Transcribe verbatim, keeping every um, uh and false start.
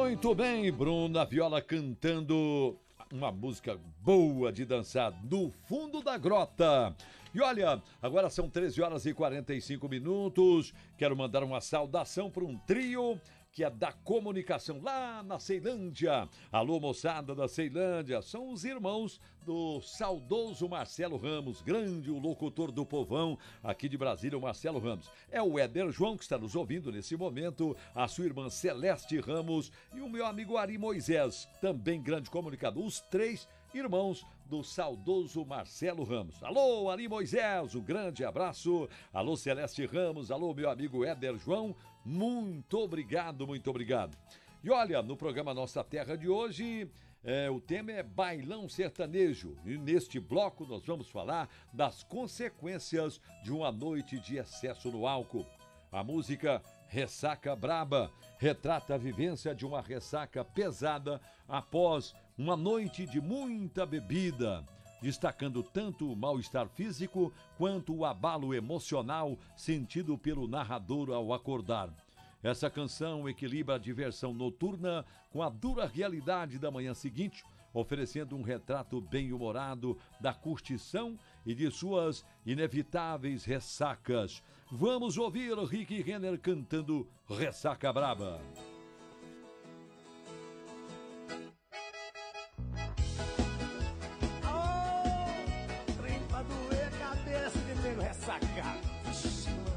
Muito bem, Bruna Viola cantando uma música boa de dançar no fundo da grota. E olha, agora são treze horas e quarenta e cinco minutos. Quero mandar uma saudação para um trio que é da comunicação lá na Ceilândia. Alô, moçada da Ceilândia, são os irmãos do saudoso Marcelo Ramos, grande, o locutor do povão aqui de Brasília, o Marcelo Ramos. É o Éder João que está nos ouvindo nesse momento, a sua irmã Celeste Ramos e o meu amigo Ari Moisés, também grande comunicador. Os três irmãos do saudoso Marcelo Ramos. Alô, Ari Moisés, um grande abraço. Alô, Celeste Ramos. Alô, meu amigo Éder João. Muito obrigado, muito obrigado. E olha, no programa Nossa Terra de hoje, é, o tema é bailão sertanejo. E neste bloco nós vamos falar das consequências de uma noite de excesso no álcool. A música Ressaca Braba retrata a vivência de uma ressaca pesada após uma noite de muita bebida, destacando tanto o mal-estar físico quanto o abalo emocional sentido pelo narrador ao acordar. Essa canção equilibra a diversão noturna com a dura realidade da manhã seguinte, oferecendo um retrato bem-humorado da curtição e de suas inevitáveis ressacas. Vamos ouvir Rick Renner cantando Ressaca Braba.